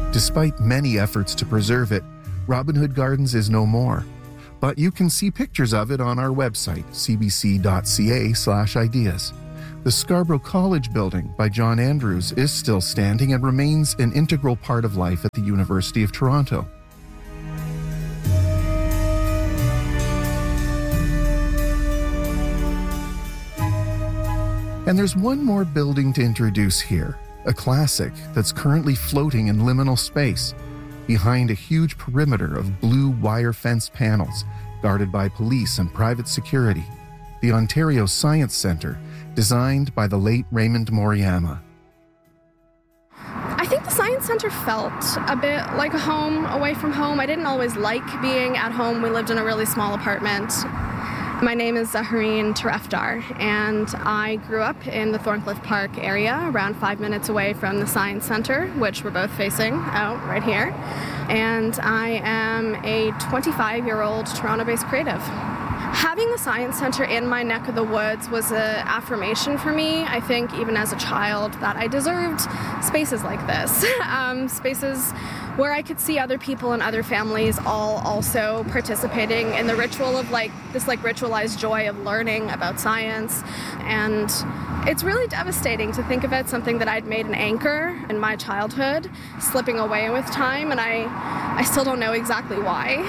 Despite many efforts to preserve it, Robin Hood Gardens is no more. But you can see pictures of it on our website, cbc.ca/ideas. The Scarborough College building by John Andrews is still standing and remains an integral part of life at the University of Toronto. And there's one more building to introduce here, a classic that's currently floating in liminal space, behind a huge perimeter of blue wire fence panels guarded by police and private security, the Ontario Science Centre, designed by the late Raymond Moriyama. I think the Science Centre felt a bit like a home away from home. I didn't always like being at home. We lived in a really small apartment. My name is Zaharine Tarefdar, and I grew up in the Thorncliffe Park area, around 5 minutes away from the Science Centre, which we're both facing out right here. And I am a 25-year-old Toronto-based creative. Having the Science Centre in my neck of the woods was an affirmation for me, I think, even as a child, that I deserved spaces like this. Spaces where I could see other people and other families all also participating in the ritual of this ritualized joy of learning about science. And it's really devastating to think of it, something that I'd made an anchor in my childhood, slipping away with time, and I still don't know exactly why.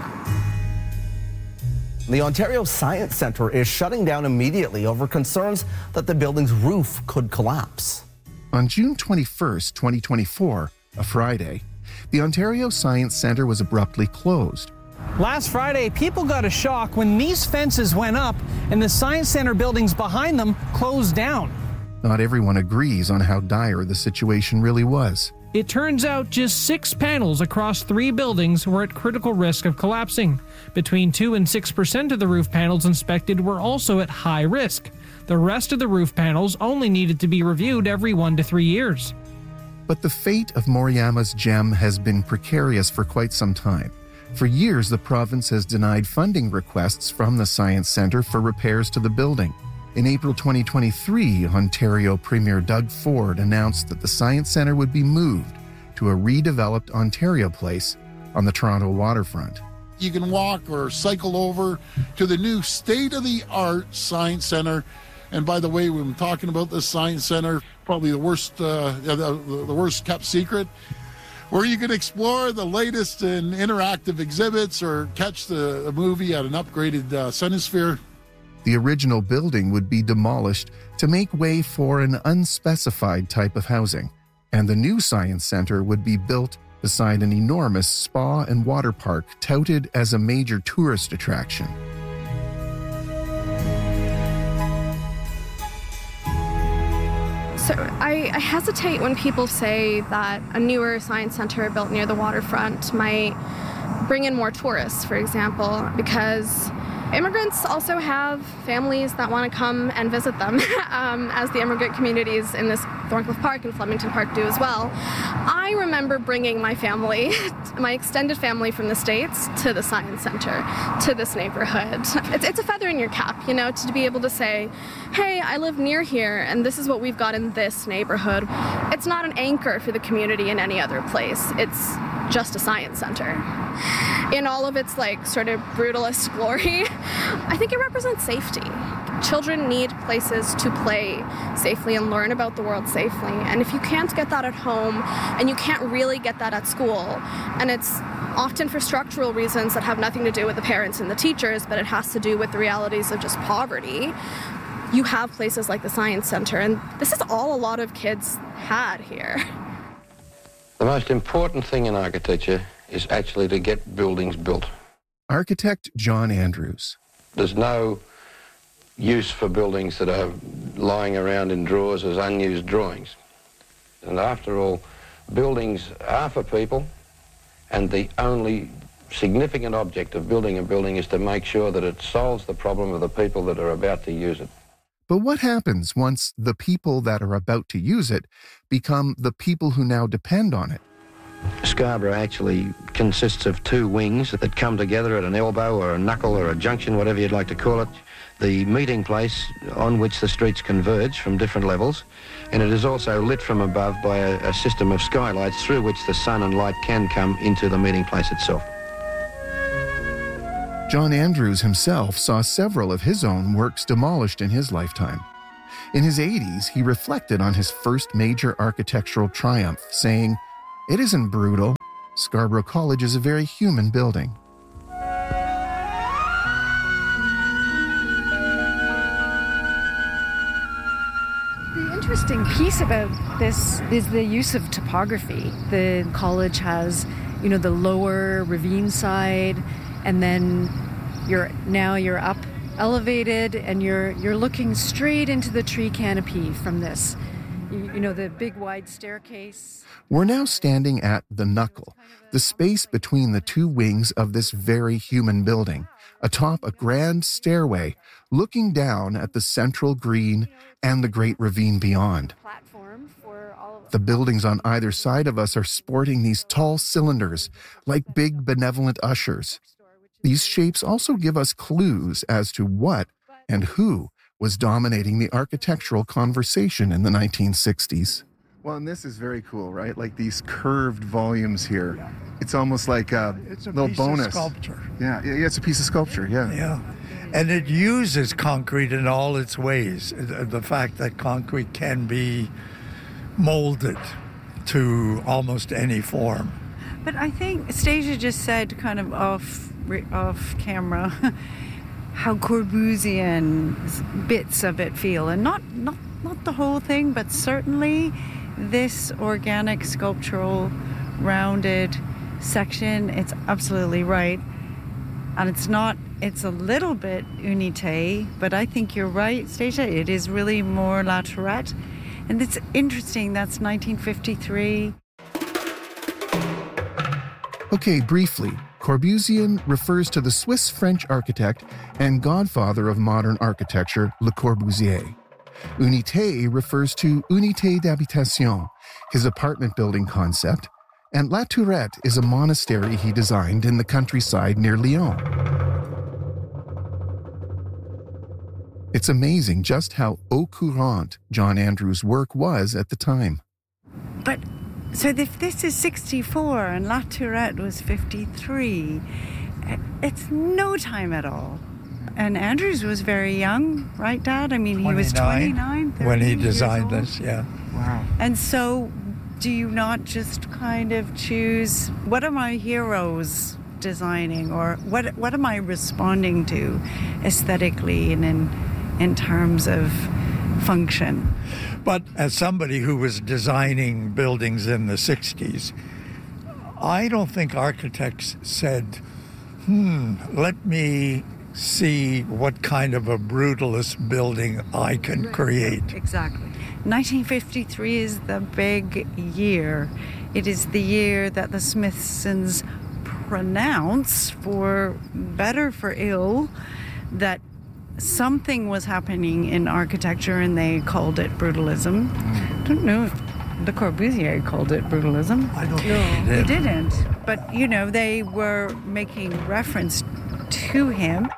The Ontario Science Centre is shutting down immediately over concerns that the building's roof could collapse. On June 21st, 2024, a Friday, the Ontario Science Centre was abruptly closed. Last Friday, people got a shock when these fences went up and the Science Centre buildings behind them closed down. Not everyone agrees on how dire the situation really was. It turns out just 6 panels across 3 buildings were at critical risk of collapsing. Between 2 and 6% of the roof panels inspected were also at high risk. The rest of the roof panels only needed to be reviewed every 1 to 3 years. But the fate of Moriyama's gem has been precarious for quite some time. For years, the province has denied funding requests from the Science Centre for repairs to the building. In April 2023, Ontario Premier Doug Ford announced that the Science Centre would be moved to a redeveloped Ontario Place on the Toronto waterfront. You can walk or cycle over to the new state-of-the-art Science Centre. And by the way, when I'm talking about this Science Centre, probably the worst kept secret, where you can explore the latest in interactive exhibits or catch the movie at an upgraded Cinesphere. The original building would be demolished to make way for an unspecified type of housing, and the new Science Centre would be built beside an enormous spa and water park touted as a major tourist attraction. So I hesitate when people say that a newer Science Centre built near the waterfront might bring in more tourists, for example, because immigrants also have families that want to come and visit them, as the immigrant communities in this Thorncliffe Park and Flemington Park do as well. I remember bringing my family, my extended family from the States, to the Science Centre, to this neighborhood. It's a feather in your cap, to be able to say, hey, I live near here, and this is what we've got in this neighborhood. It's not an anchor for the community in any other place. It's just a Science Centre. In all of its sort of brutalist glory, I think it represents safety. Children need places to play safely and learn about the world safely. And if you can't get that at home, and you can't really get that at school, and it's often for structural reasons that have nothing to do with the parents and the teachers, but it has to do with the realities of just poverty, you have places like the Science Centre, and this is all a lot of kids had here. The most important thing in architecture is actually to get buildings built. Architect John Andrews. There's no use for buildings that are lying around in drawers as unused drawings. And after all, buildings are for people, and the only significant object of building a building is to make sure that it solves the problem of the people that are about to use it. But what happens once the people that are about to use it become the people who now depend on it? Scarborough actually consists of 2 wings that come together at an elbow or a knuckle or a junction, whatever you'd like to call it. the meeting place on which the streets converge from different levels, and it is also lit from above by a system of skylights through which the sun and light can come into the meeting place itself. John Andrews himself saw several of his own works demolished in his lifetime. In his 80s, he reflected on his first major architectural triumph, saying, "It isn't brutal. Scarborough College is a very human building." The interesting piece about this is the use of topography. The college has, the lower ravine side, and then you're up elevated, and you're looking straight into the tree canopy from this. The big wide staircase. We're now standing at the Knuckle, the space between the two wings of this very human building, atop a grand stairway, looking down at the central green and the great ravine beyond. The buildings on either side of us are sporting these tall cylinders, like big benevolent ushers. These shapes also give us clues as to what and who was dominating the architectural conversation in the 1960s. Well, and this is very cool, right? Like these curved volumes here. Yeah. It's almost like a little bonus. It's a piece of sculpture. Yeah, it's a piece of sculpture, yeah. Yeah. And it uses concrete in all its ways. The fact that concrete can be molded to almost any form. But I think Stasia just said, kind of off camera, how Corbusian bits of it feel, and not the whole thing, but certainly this organic sculptural rounded section. It's absolutely right, and it's a little bit unité, but I think you're right, Stasia. It is really more La Tourette, and it's interesting. That's 1953. Okay, briefly, Corbusian refers to the Swiss-French architect and godfather of modern architecture, Le Corbusier. Unité refers to Unité d'habitation, his apartment building concept, and La Tourette is a monastery he designed in the countryside near Lyon. It's amazing just how au courant John Andrews' work was at the time. But so if this is 64 and La Tourette was 53, it's no time at all. And Andrews was very young, right, Dad? I mean, he was 29 when he designed this, yeah. Wow. And so do you not just kind of choose, what are my heroes designing, or what am I responding to aesthetically and in terms of function? But as somebody who was designing buildings in the 60s, I don't think architects said, let me see what kind of a brutalist building I can create. Exactly. 1953 is the big year. It is the year that the Smithsons pronounce, for better for ill, that something was happening in architecture, and they called it brutalism. I don't know if Le Corbusier called it brutalism. I don't know. He didn't. But, they were making reference to him.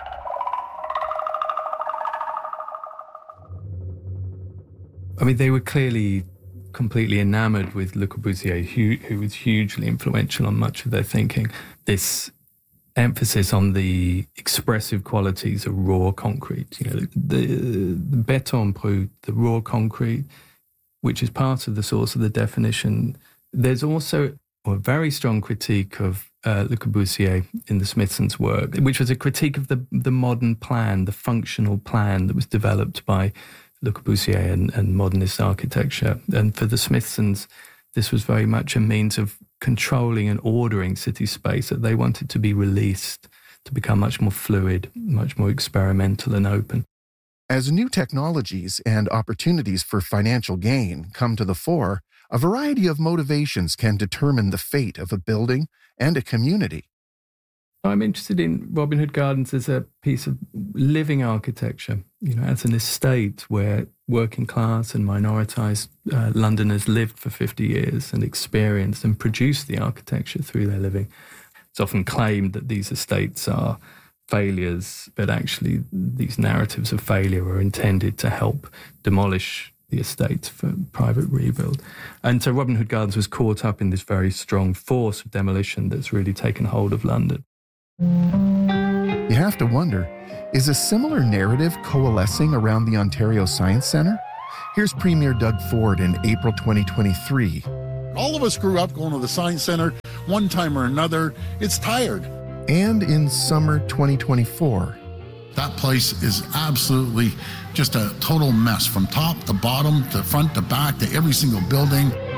I mean, they were clearly completely enamored with Le Corbusier, who was hugely influential on much of their thinking. This emphasis on the expressive qualities of raw concrete, the béton brut, the raw concrete, which is part of the source of the definition. There's also a very strong critique of Le Corbusier in the Smithsons' work, which was a critique of the modern plan, the functional plan that was developed by Le Corbusier and modernist architecture. And for the Smithsons, this was very much a means of controlling and ordering city space that they wanted to be released, to become much more fluid, much more experimental and open. As new technologies and opportunities for financial gain come to the fore, a variety of motivations can determine the fate of a building and a community. I'm interested in Robin Hood Gardens as a piece of living architecture, as an estate where working class and minoritized Londoners lived for 50 years and experienced and produced the architecture through their living. It's often claimed that these estates are failures, but actually these narratives of failure are intended to help demolish the estates for private rebuild. And so Robin Hood Gardens was caught up in this very strong force of demolition that's really taken hold of London. You have to wonder, is a similar narrative coalescing around the Ontario Science Centre? Here's Premier Doug Ford in April 2023. All of us grew up going to the Science Centre one time or another. It's tired. And in summer 2024. That place is absolutely just a total mess from top to bottom, to front to back, to every single building.